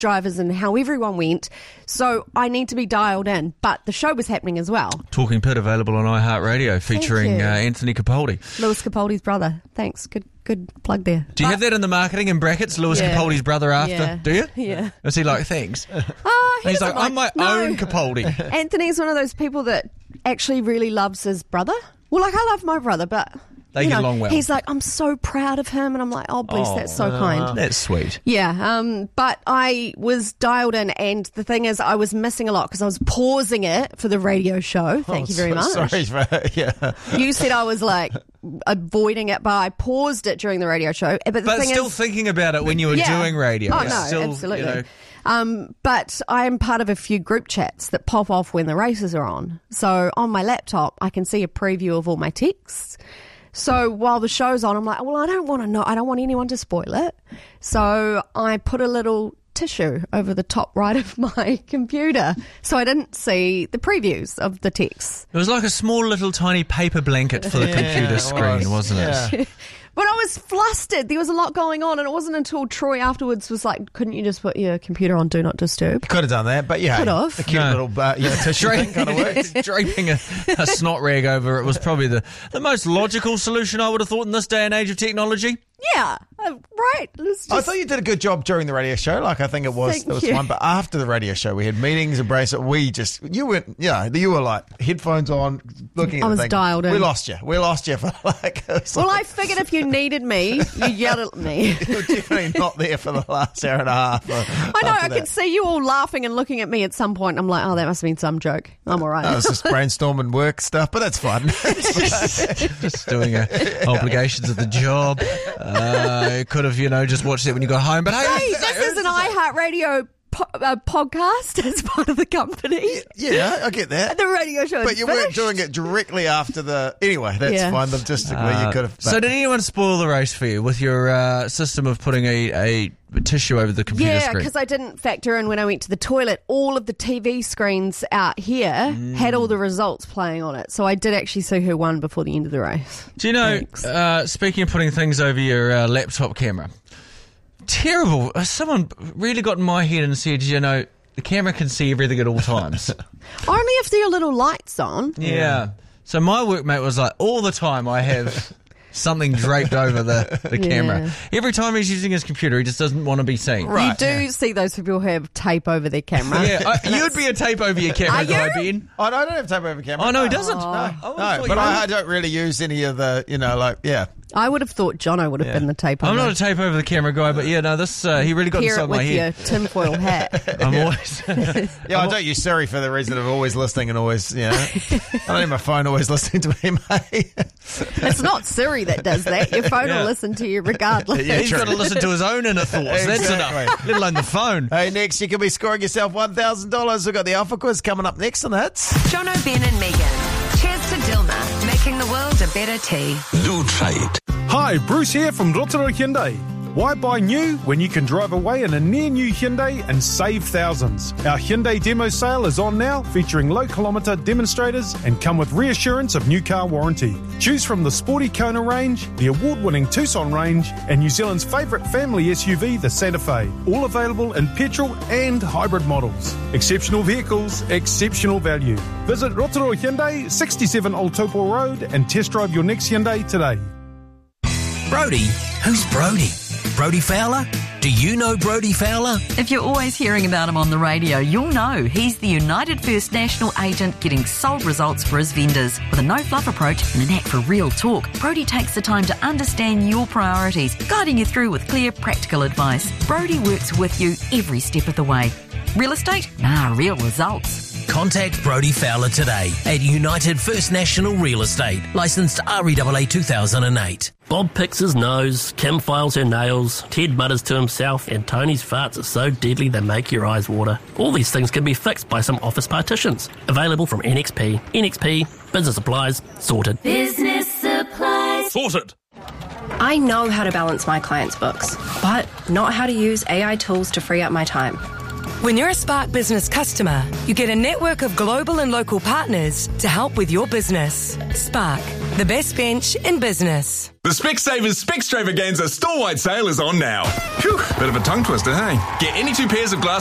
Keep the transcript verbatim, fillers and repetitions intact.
drivers and how everyone went. So I need to be dialed in. But the show was happening as well. Talking Pit available on iHeartRadio featuring uh, Anthony Capaldi. Lewis Capaldi's brother. Thanks. Good good plug there. Do you but, have that in the marketing in brackets? Lewis yeah. Capaldi's brother after? Yeah. Do you? Yeah. Is he like, thanks? Oh, he He's like, like, I'm my no. own Capaldi. Anthony's one of those people that actually really loves his brother. Well, like, I love my brother, but... They you get know, along well. He's like, I'm so proud of him. And I'm like, oh, bless, Oh, that's so uh, kind. That's sweet. Yeah, um, but I was dialed in, and the thing is, I was missing a lot because I was pausing it for the radio show. Thank oh, you very so, much. Sorry for yeah. You said I was like avoiding it, but I paused it during the radio show. But the But thing still is, thinking about it when you were yeah. doing radio. Oh, It's no, still, absolutely. You know, Um, but I am part of a few group chats that pop off when the races are on. So on my laptop, I can see a preview of all my texts. So while the show's on, I'm like, well, I don't want to know. I don't want anyone to spoil it. So I put a little tissue over the top right of my computer, so I didn't see the previews of the texts. it was like a small little tiny paper blanket for the Yeah, computer it screen, was. wasn't it? Yeah. But I was flustered. There was a lot going on, and it wasn't until Troy afterwards was like, couldn't you just put your computer on Do Not Disturb? Could have done that, but yeah, Could have. a cute No. little uh, yeah, tissue thing kind of works. Draping a, a snot rag over it was probably the, the most logical solution I would have thought in this day and age of technology. Yeah, uh, right. Let's just... I thought you did a good job during the radio show. Like, I think it was, Thank it was you. fun. But after the radio show, we had meetings, embrace it. We just, you went, yeah, you were like headphones on, looking at I the was thing. dialed in. We lost you. We lost you for like, it was Well, like, I figured if you needed me, you yelled at me. you're definitely not there for the last hour and a half. I know, I could see you all laughing and looking at me at some point. I'm like, oh, that must have been some joke. I'm all right. I was just brainstorming work stuff, but that's fun. Just doing a, obligations of the job. Uh, could have, you know, just watched it when you got home. But hey, Hey, this is an iHeartRadio po- uh, podcast as part of the company. Yeah, I get that. The radio show is But you weren't finished. doing it directly after the. Anyway, that's Yeah. fine. Logistically, you could have. So did anyone spoil the race for you with your uh, system of putting a, a tissue over the computer Yeah, screen? because I didn't factor in when I went to the toilet. All of the T V screens out here had all the results playing on it. So I did actually see who won before the end of the race. Do you know, Thanks. uh, speaking of putting things over your uh, laptop camera, terrible. Uh, someone really got in my head and said, you know, the camera can see everything at all times. Only if there are little lights on. Yeah. So my workmate was like, all the time I have something draped over the, the Yeah. camera. Every time he's using his computer, he just doesn't want to be seen. Right. You do see those people who have tape over their camera. Yeah, I, you'd be a tape over your camera Are guy, you? Ben. Oh, no, I don't have tape over camera. Oh, no, he No. doesn't. No, I no, would've thought but you I, would. I don't really use any of the, you know, like, yeah. I would have thought Jono would have Yeah. been the tape I'm over. not a tape over the camera guy, but yeah, no, this uh, he really got Pair inside it my with head. your tinfoil hat. I'm always. Yeah, I don't use Siri for the reason of always listening and always, you know. I don't have my phone always listening to me, mate. It's not Siri that does that. Your phone Yeah. will listen to you regardless. Yeah, He's true. got to listen to his own inner thoughts. That's Exactly. enough. Let alone the phone. Hey, next, you can be scoring yourself one thousand dollars. We've got the Alpha Quiz coming up next on the Hits. Jono, Ben and Megan. Cheers to Dilma, making the world a better tea. Do try it. Hi, Bruce here from Rotorua Hyundai. Why buy new when you can drive away in a near-new Hyundai and save thousands? Our Hyundai demo sale is on now, featuring low-kilometre demonstrators and come with reassurance of new car warranty. Choose from the sporty Kona range, the award-winning Tucson range, and New Zealand's favourite family S U V, the Santa Fe. All available in petrol and hybrid models. Exceptional vehicles, exceptional value. Visit Rotorua Hyundai, sixty-seven Old Taupo Road, and test drive your next Hyundai today. Brody? Who's Brody? Brody Fowler? Do you know Brody Fowler? If you're always hearing about him on the radio, you'll know he's the United First National agent getting sold results for his vendors. With a no-fluff approach and a knack for real talk, Brody takes the time to understand your priorities, guiding you through with clear, practical advice. Brody works with you every step of the way. Real estate? Nah, real results. Contact Brody Fowler today at United First National Real Estate, licensed R E A A two thousand eight. Bob picks his nose, Kim files her nails, Ted mutters to himself, and Tony's farts are so deadly they make your eyes water. All these things can be fixed by some office partitions. Available from N X P. N X P, business supplies, sorted. Business supplies. Sorted! I know how to balance my clients' books, but not how to use A I tools to free up my time. When you're a Spark Business customer, you get a network of global and local partners to help with your business. Spark, the best bench in business. The Specsavers Specstravaganza store-wide sale is on now. Phew, bit of a tongue twister, hey? Get any two pairs of glass